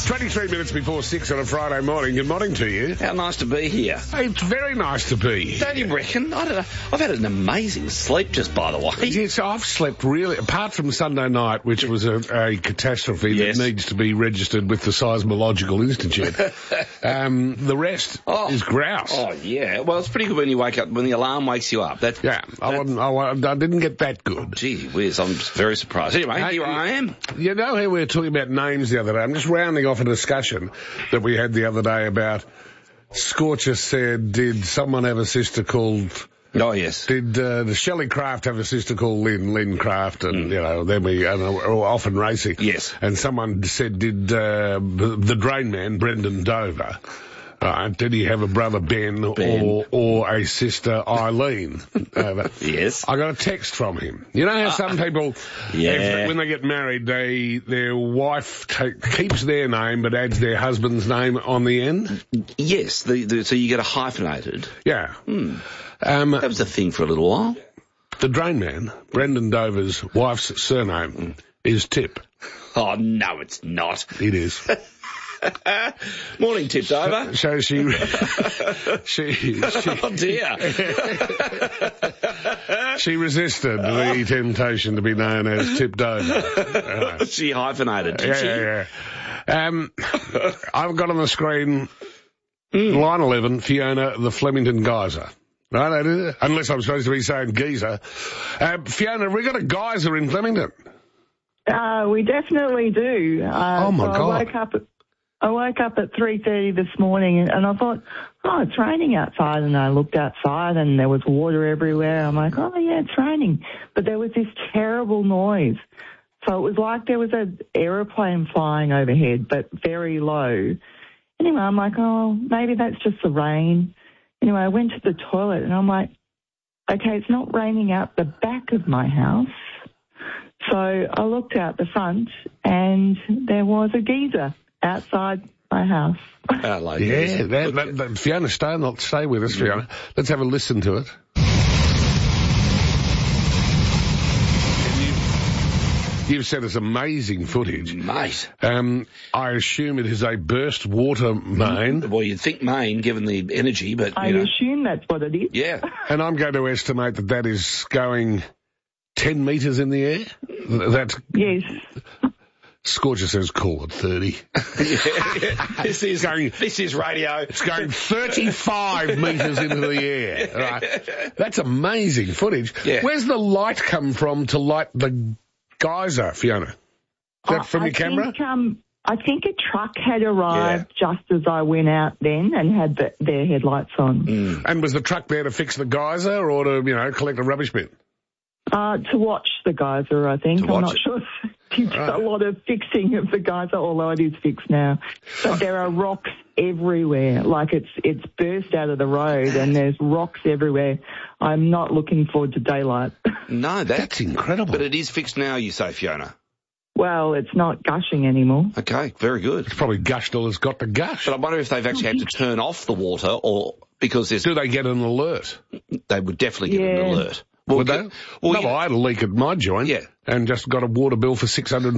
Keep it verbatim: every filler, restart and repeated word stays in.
twenty-three minutes before six on a Friday morning. Good morning to you. How nice to be here. It's very nice to be. Don't you reckon? I don't know. I've had an amazing sleep, just by the way. Yes, I've slept really, apart from Sunday night, which was a, a catastrophe Yes. that needs to be registered with the Seismological Institute. um, the rest Oh. is grouse. Oh, yeah. Well, it's pretty good when you wake up, when the alarm wakes you up. That, Yeah, I, that- wasn't, I, wa- I didn't get that good. Gee whiz, I'm very surprised. Anyway, Hey, here I am. You know how we were talking about names the other day? I'm just rounding off a discussion that we had the other day about Scorcher said, did someone have a sister called... Oh, yes. Did uh, Shelley Craft have a sister called Lynn, Lynn Craft, and, you know, then we uh, were often racing. Yes. And someone said, did uh, the Drain Man, Brendan Dover, right, did he have a brother Ben, Ben. or or a sister Eileen? uh, Yes. I got a text from him. You know how some people, Yeah. if- when they get married, they their wife ta keeps their name but adds their husband's name on the end? Yes, the, the, so you get a hyphenated. Yeah. Hmm. Um, That was a thing for a little while. The Drain Man, Brendan Dover's wife's surname is Tip. Oh, no, it's not. It is. Morning, Tip Dover. So she, she, she, Oh, dear. she resisted the temptation to be known as Tip Dover. Right. She hyphenated, did Yeah, she? yeah, yeah. Um, I've got on the screen line eleven, Fiona, the Flemington Geyser. Right, that is it. Unless I'm supposed to be saying geezer. Uh, Fiona, have we got a geyser in Flemington? Uh, we definitely do. Uh, Oh, my so God. I woke up at, I woke up at three thirty this morning and I thought, oh, it's raining outside. And I looked outside and there was water everywhere. I'm like, oh, yeah, it's raining. But there was this terrible noise. So it was like there was an aeroplane flying overhead, but very low. Anyway, I'm like, oh, maybe that's just the rain. Anyway, I went to the toilet and I'm like, okay, it's not raining out the back of my house. So I looked out the front and there was a geyser outside my house. Oh, like Yeah, that, that, that, Fiona, stay, not stay with us, Fiona. Let's have a listen to it. You've sent us amazing footage. Mate. Um, I assume it is a burst water main, Well, you'd think Maine, given the energy, but, I you know. assume that's what it is. Yeah. and I'm going to estimate that that is going ten metres in the air. That Yes. Scorcher says call it thirty. This is Going- this is radio. It's going thirty-five metres into the air. Right. That's amazing footage. Yeah. Where's the light come from to light the geyser, Fiona? Is that from I your camera? Think, um, I think a truck had arrived just as I went out then and had the, their headlights on. Mm. And was the truck there to fix the geyser or to, you know, collect a rubbish bin? Uh, to watch the geyser, I think. To I'm watch not it. sure if it's Right. a lot of fixing of the geyser, although it is fixed now. But there are rocks everywhere. Like it's it's burst out of the road and there's rocks everywhere. I'm not looking forward to daylight. No, that, That's incredible. but it is fixed now, you say, Fiona. Well, it's not gushing anymore. Okay, very good. It's probably gushed all it's got to gush. But I wonder if they've actually had to turn off the water, or because there's, Do they get an alert? they would definitely get an Yeah. alert. Well, Would get- they? well, no, you- I had a leak at my joint Yeah. and just got a water bill for six hundred